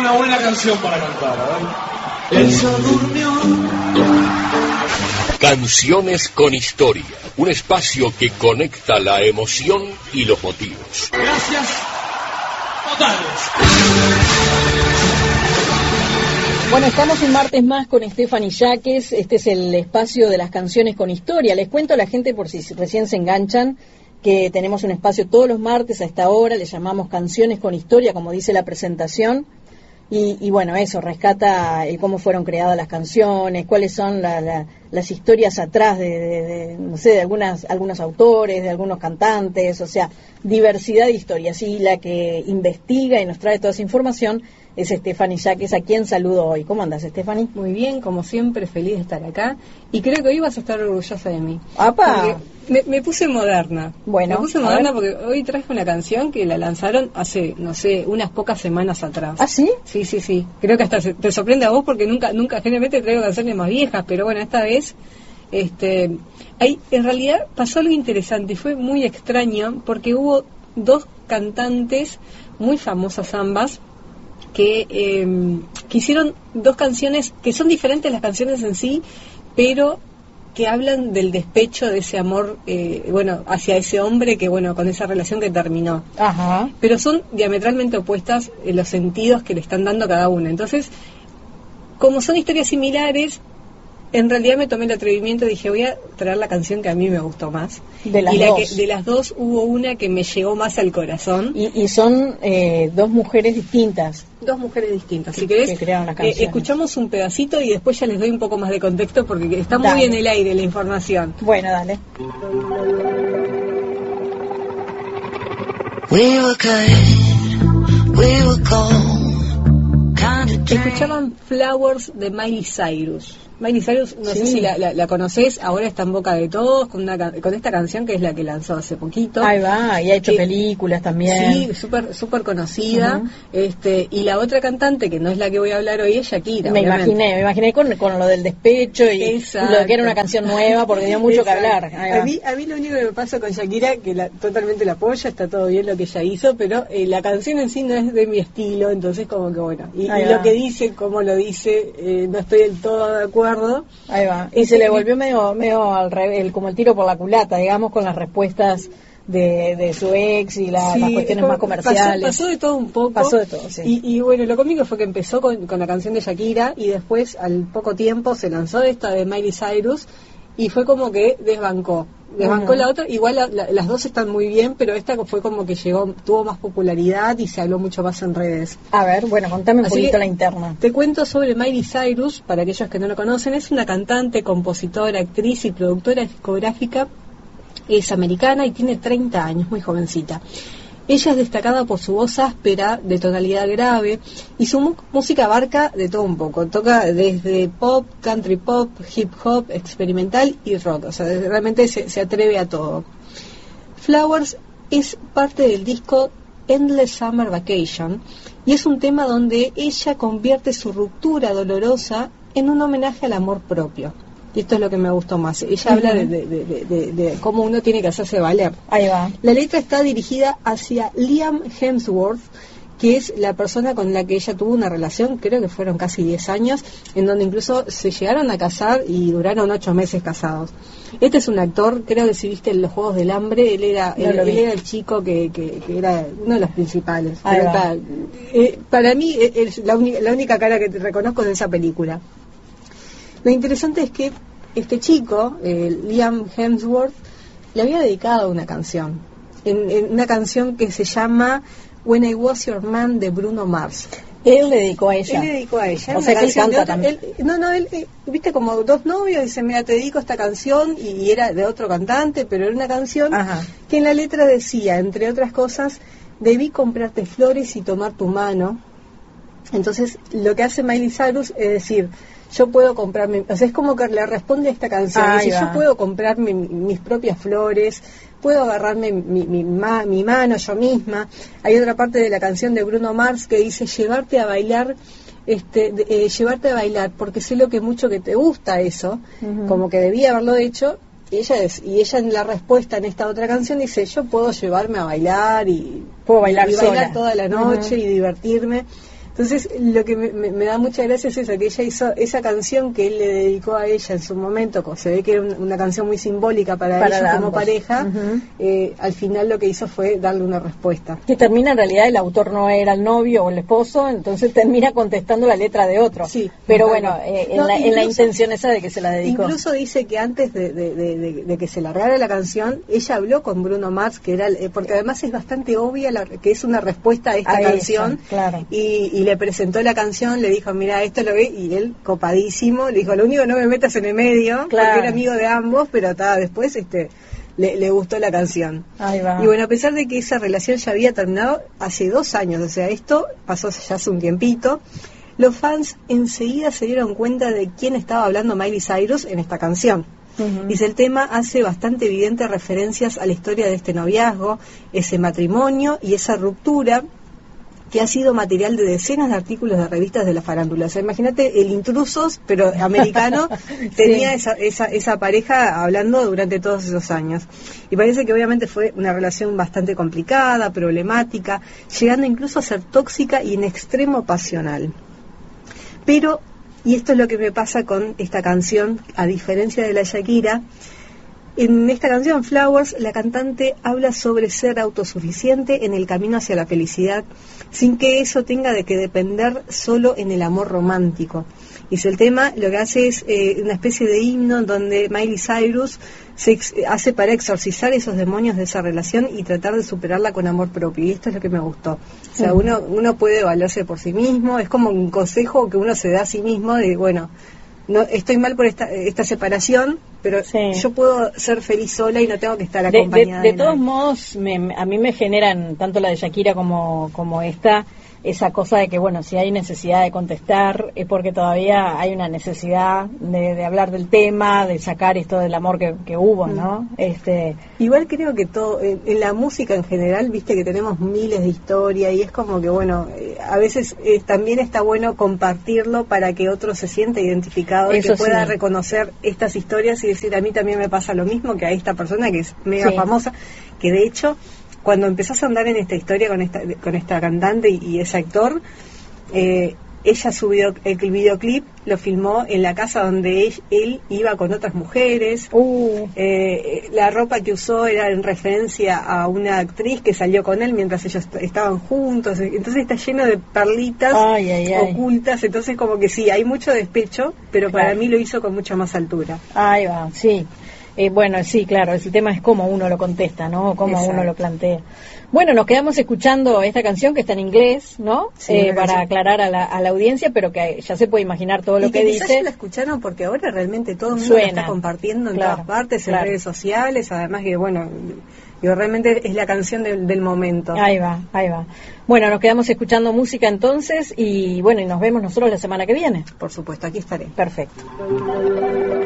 una buena canción para cantar, a ver. Elsa durmió. Canciones con historia, un espacio que conecta la emoción y los motivos. Gracias totales. Bueno, estamos un martes más con Stephanie Yaques. Este es el espacio de las canciones con historia. Les cuento a la gente, por si recién se enganchan, que tenemos un espacio todos los martes a esta hora, le llamamos Canciones con Historia, como dice la presentación, y bueno, eso, rescata cómo fueron creadas las canciones, cuáles son las historias atrás no sé, de algunos autores, de algunos cantantes, o sea, diversidad de historias, y la que investiga y nos trae toda esa información es Stephanie Yaques, a quien saludo hoy. ¿Cómo andas, Stephanie? Muy bien, como siempre, feliz de estar acá. Y creo que hoy vas a estar orgullosa de mí. ¡Apa! Me puse moderna. Bueno, me puse moderna porque hoy traje una canción que la lanzaron hace, no sé, unas pocas semanas atrás. ¿Ah, sí? Sí. Creo que hasta te sorprende a vos porque nunca, generalmente traigo canciones más viejas, pero bueno, esta vez, en realidad pasó algo interesante y fue muy extraño porque hubo dos cantantes muy famosas ambas, que hicieron dos canciones que son diferentes las canciones en sí, pero que hablan del despecho de ese amor, hacia ese hombre que, con esa relación que terminó. Ajá. Pero son diametralmente opuestas en los sentidos que le están dando a cada una. Entonces, como son historias similares, en realidad me tomé el atrevimiento y dije, voy a traer la canción que a mí me gustó más. De las dos. De las dos hubo una que me llegó más al corazón. Y son dos mujeres distintas. Dos mujeres distintas. Si querés, escuchamos un pedacito y después ya les doy un poco más de contexto porque está muy en el aire la información. Bueno, dale. Escuchaban Flowers de Miley Cyrus. Miley Cyrus, no sé si la conocés, ahora está en boca de todos con esta canción que es la que lanzó hace poquito. Ahí va, y ha hecho películas también. Sí, súper conocida. Y la otra cantante, que no es la que voy a hablar hoy, es Shakira. Me imaginé con lo del despecho y lo que era una canción nueva, porque dio mucho que hablar. A mí lo único que me pasa con Shakira, que totalmente la apoyo, está todo bien lo que ella hizo, pero la canción en sí no es de mi estilo, entonces como que y lo que dice, como lo dice, no estoy del todo de acuerdo. Ahí va. Y se le volvió medio al revés, como el tiro por la culata, digamos, con las respuestas de su ex y las cuestiones más comerciales. Pasó de todo un poco. Pasó de todo, sí. Y lo cómico fue que empezó con la canción de Shakira y después, al poco tiempo, se lanzó esta de Miley Cyrus y fue como que desbancó la otra. Igual las dos están muy bien, pero esta fue como que tuvo más popularidad y se habló mucho más en redes. A ver, contame un poquito la interna. Te cuento sobre Miley Cyrus, para aquellos que no lo conocen. Es una cantante, compositora, actriz y productora discográfica. Es americana y tiene 30 años, muy jovencita. Ella es destacada por su voz áspera, de tonalidad grave, y su música abarca de todo un poco. Toca desde pop, country pop, hip hop, experimental y rock. O sea, realmente se atreve a todo. Flowers es parte del disco Endless Summer Vacation, y es un tema donde ella convierte su ruptura dolorosa en un homenaje al amor propio. Y esto es lo que me gustó más. Ella habla de cómo uno tiene que hacerse valer. Ahí va. La letra está dirigida hacia Liam Hemsworth, que es la persona con la que ella tuvo una relación, creo que fueron casi 10 años, en donde incluso se llegaron a casar y duraron 8 meses casados. Este es un actor, creo que si viste Los Juegos del Hambre, él era el chico que era uno de los principales. Para mí es la única cara que te reconozco de esa película. Lo interesante es que este chico, Liam Hemsworth, le había dedicado una canción, en una canción que se llama When I Was Your Man, de Bruno Mars. Él le dedicó a ella. O sea, que él canta también. Él, viste, como dos novios, dice, mira, te dedico esta canción, y era de otro cantante, pero era una canción que en la letra decía, entre otras cosas, debí comprarte flores y tomar tu mano. Entonces, lo que hace Miley Cyrus es decir, yo puedo comprarme, o sea, es como que le responde a esta canción, dice, yo puedo comprarme mis propias flores, puedo agarrarme mi mano yo misma. Hay otra parte de la canción de Bruno Mars que dice, llevarte a bailar, porque sé lo que mucho que te gusta eso, como que debía haberlo hecho. Y ella en la respuesta en esta otra canción dice, yo puedo llevarme a bailar y puedo bailar toda la noche y divertirme. Entonces, lo que me da mucha gracia es eso, que ella hizo esa canción que él le dedicó a ella en su momento, se ve que era una canción muy simbólica para ellos como ambos. pareja. Al final lo que hizo fue darle una respuesta. Que termina, en realidad, el autor no era el novio o el esposo, entonces termina contestando la letra de otro. Sí, pero claro. bueno, en la intención esa de que se la dedicó. Incluso dice que antes de que se largara la canción, ella habló con Bruno Mars, que era porque además es bastante obvia que es una respuesta a esta canción. Eso, claro. Y le presentó la canción, le dijo, mira, esto lo ve, y él, copadísimo, le dijo, lo único, no me metas en el medio, Claro. porque era amigo de ambos, pero después le gustó la canción. Ahí va. Y bueno, a pesar de que esa relación ya había terminado hace 2 años, o sea, esto pasó ya hace un tiempito, los fans enseguida se dieron cuenta de quién estaba hablando Miley Cyrus en esta canción. Dice, el tema hace bastante evidentes referencias a la historia de este noviazgo, ese matrimonio y esa ruptura que ha sido material de decenas de artículos de revistas de la farándula. O sea, imagínate el Intrusos, pero americano, tenía esa pareja hablando durante todos esos años. Y parece que obviamente fue una relación bastante complicada, problemática, llegando incluso a ser tóxica y en extremo pasional. Pero, y esto es lo que me pasa con esta canción, a diferencia de la Shakira, en esta canción, Flowers, la cantante habla sobre ser autosuficiente en el camino hacia la felicidad, sin que eso tenga de que depender solo en el amor romántico. Y el tema lo que hace es una especie de himno donde Miley Cyrus se hace para exorcizar esos demonios de esa relación y tratar de superarla con amor propio. Y esto es lo que me gustó. O sea, uno puede valerse por sí mismo, es como un consejo que uno se da a sí mismo de, bueno, no estoy mal por esta separación, pero yo puedo ser feliz sola y no tengo que estar acompañada. De todos modos, a mí me generan, tanto la de Shakira como esta, esa cosa de que, bueno, si hay necesidad de contestar, es porque todavía hay una necesidad de hablar del tema, de sacar esto del amor que hubo, ¿no? Igual creo que todo, en la música en general, viste que tenemos miles de historias y es como que, bueno, a veces también está bueno compartirlo para que otro se sienta identificado y que pueda reconocer estas historias y decir, a mí también me pasa lo mismo que a esta persona que es mega famosa, que de hecho, cuando empezás a andar en esta historia con esta cantante y ese actor, ella subió el videoclip, lo filmó en la casa donde él iba con otras mujeres. La ropa que usó era en referencia a una actriz que salió con él mientras ellos estaban juntos. Entonces está lleno de perlitas ocultas. Entonces como que sí, hay mucho despecho, pero para mí lo hizo con mucha más altura. Ahí va, sí. Bueno, sí, claro, el tema es cómo uno lo contesta, ¿no? Cómo uno lo plantea. Bueno, nos quedamos escuchando esta canción que está en inglés, ¿no? Para aclarar a la audiencia, pero que ya se puede imaginar todo lo que dice. Quizás ya la escucharon porque ahora realmente todo el mundo la está compartiendo en todas partes, en redes sociales, además que, bueno, realmente es la canción del momento. Ahí va. Bueno, nos quedamos escuchando música entonces y, bueno, y nos vemos nosotros la semana que viene. Por supuesto, aquí estaré. Perfecto.